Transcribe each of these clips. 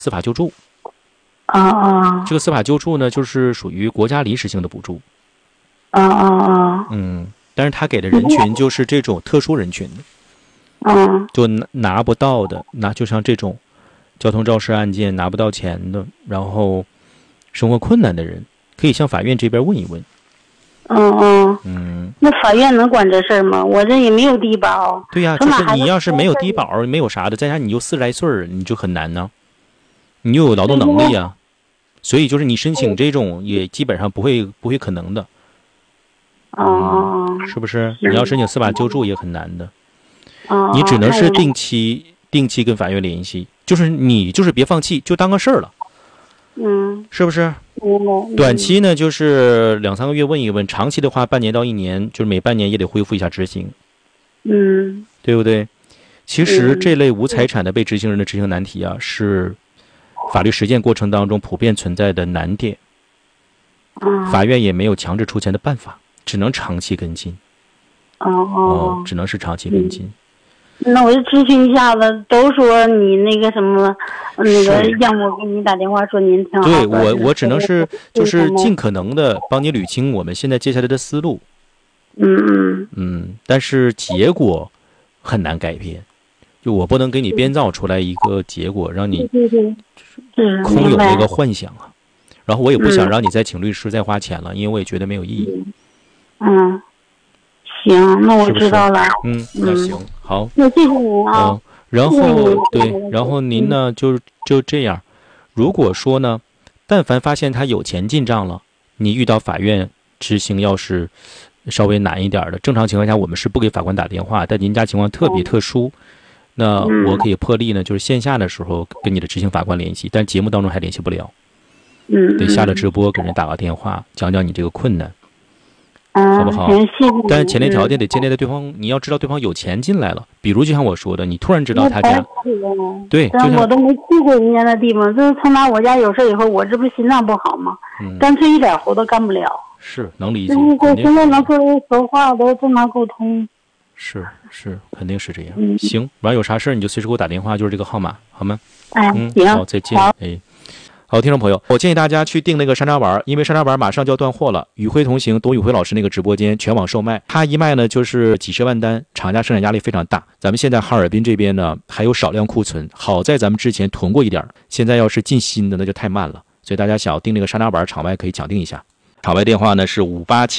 司法救助。这个司法救助呢，就是属于国家临时性的补助。但是他给的人群就是这种特殊人群的，就拿不到的，就像这种交通肇事案件拿不到钱的，然后生活困难的人，可以向法院这边问一问。 那法院能管这事儿吗？我这也没有低保。 对呀，就是你要是没有低保，没有啥的，再加上你又40来岁，你就很难呢。你又有劳动能力呀，所以就是你申请这种也基本上不会可能的。是不是？你要申请司法救助也很难的。你只能是定期跟法院联系，就是你就是别放弃，就当个事儿了。是不是？短期呢就是2、3个月问一问，长期的话半年到1年，就是每半年也得恢复一下执行。对不对？其实这类无财产的被执行人的执行难题啊，是法律实践过程当中普遍存在的难点。法院也没有强制出钱的办法，只能长期跟进。只能是长期跟进。 那我就咨询一下子，都说你那个什么，那个让我给你打电话说您挺好的。 对，我只能是就是尽可能的帮你捋清我们现在接下来的思路。但是结果很难改变，就我不能给你编造出来一个结果，让你空有那个幻想啊。然后我也不想让你再请律师再花钱了，因为我也觉得没有意义。 行，那我知道了。 那行，好。 那谢谢您啊。 然后您呢就这样，如果说呢，但凡发现他有钱进账了，你遇到法院执行要是稍微难一点的，正常情况下我们是不给法官打电话，但您家情况特别特殊，那我可以破例呢，就是线下的时候跟你的执行法官联系，但节目当中还联系不了。得下了直播给人打个电话，讲讲你这个困难。好不好？但是前提条件得建立在对方，你要知道对方有钱进来了。比如就像我说的，你突然知道他家，对，就像我都没去过人家的地方，就是从我家有事以后，我这不心脏不好吗？干脆一点活都干不了。 是能理解。 我现在能说话，都正常沟通。 是，肯定是这样。行，完有啥事你就随时给我打电话，就是这个号码，好吗？ 行。 好，再见。好，听众朋友，我建议大家去订那个山楂丸，因为山楂丸马上就要断货了。宇辉同行，董宇辉老师那个直播间全网售卖，他一卖呢就是几十万单，厂家生产压力非常大。咱们现在哈尔滨这边呢还有少量库存，好在咱们之前囤过一点，现在要是进新的那就太慢了，所以大家想要订那个山楂丸，场外可以抢订一下。场外电话呢是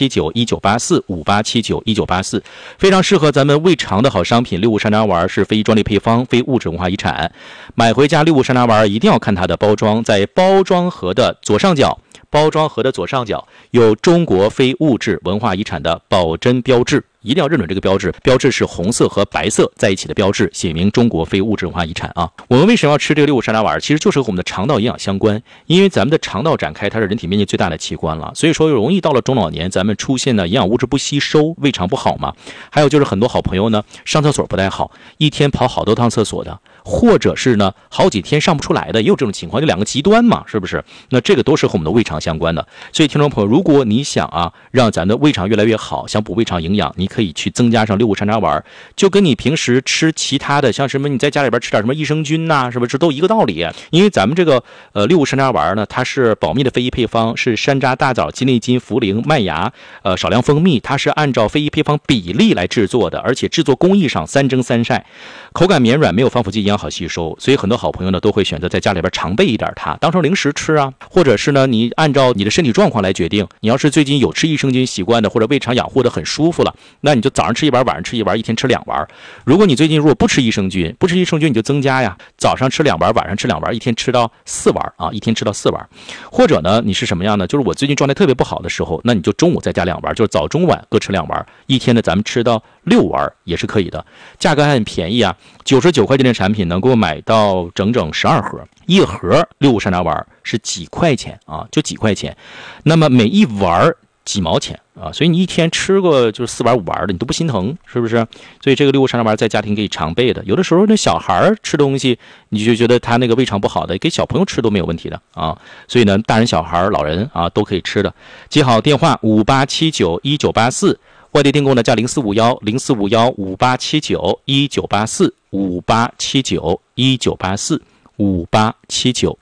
58791984，58791984，非常适合咱们胃肠的好商品。六物山楂丸是非专利配方，非物质文化遗产。买回家六物山楂丸一定要看它的包装，在包装盒的左上角有中国非物质文化遗产的保真标志，一定要认准这个标志，标志是红色和白色在一起的标志，写明中国非物质文化遗产啊。我们为什么要吃这个六物山楂丸？其实就是和我们的肠道营养相关，因为咱们的肠道展开它是人体面积最大的器官了，所以说容易到了中老年咱们出现的营养物质不吸收，胃肠不好嘛。还有就是很多好朋友呢上厕所不太好，一天跑好多趟厕所的，或者是呢好几天上不出来的，也有这种情况，就两个极端嘛，是不是？那这个都是和我们的胃肠相关的。所以听众朋友，如果你想让咱的胃肠越来越好，想补胃肠营养，你可以去增加上六物山楂丸，就跟你平时吃其他的像什么你在家里边吃点什么益生菌是不是都一个道理？因为咱们这个六物山楂丸呢，它是保密的非遗配方，是山楂、大枣、鸡内金、茯苓、麦芽少量蜂蜜，它是按照非遗配方比例来制作的，而且制作工艺上3蒸3晒，口感绵软，没有防腐剂，营养好吸收。所以很多好朋友呢都会选择在家里边常备一点它，当成零食吃或者是呢你按照你的身体状况来决定。你要是最近有吃益生菌习惯的，或者胃肠养护的很舒服了，那你就早上吃一丸，晚上吃一丸，一天吃2丸。如果你最近如果不吃益生菌你就增加早上吃2丸，晚上吃2丸，一天吃到4丸一天吃到4丸。或者呢你是什么样呢？就是我最近状态特别不好的时候，那你就中午再加2丸，就是早中晚各吃2丸，一天呢咱们吃到6丸也是可以的。价格还很便宜99块钱的产品能够买到整整12盒，一盒六物山楂丸是几块钱就几块钱，那么每一丸几毛钱所以你一天吃个就是4丸5丸的，你都不心疼，是不是？所以这个六物山楂丸在家庭可以常备的。有的时候那小孩吃东西，你就觉得他那个胃肠不好的，给小朋友吃都没有问题的所以呢，大人、小孩、老人都可以吃的。记好电话58791984，外地订购呢加045158791984，58791984。 5879。